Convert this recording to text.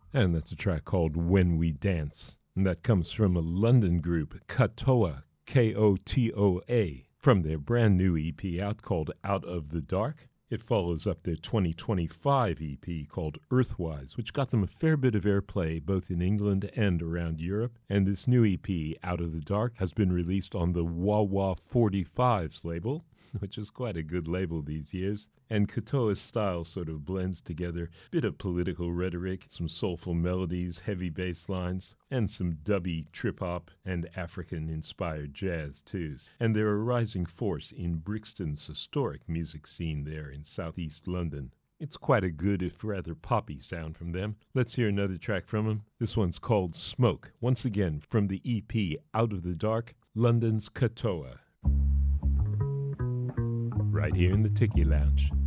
And that's a track called When We Dance. And that comes from a London group, Kotoa, Kotoa, from their brand new EP out called Out of the Dark. It follows up their 2025 EP called Earthwise, which got them a fair bit of airplay both in England and around Europe. And this new EP, Out of the Dark, has been released on the Wawa 45s label, which is quite a good label these years. And Kotoa's style sort of blends together a bit of political rhetoric, some soulful melodies, heavy bass lines, and some dubby trip-hop and African-inspired jazz, too. And they're a rising force in Brixton's historic music scene there in southeast London. It's quite a good, if rather poppy sound from them. Let's hear another track from them. This one's called Smoke, once again from the EP Out of the Dark, London's Kotoa. Right here in the Tiki Lounge.